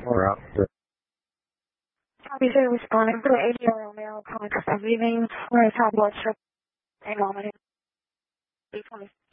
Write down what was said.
Route. Copy, sir. Responding to the ADR Romeo, context of leaving, where is high blood sugar, and vomiting. 20.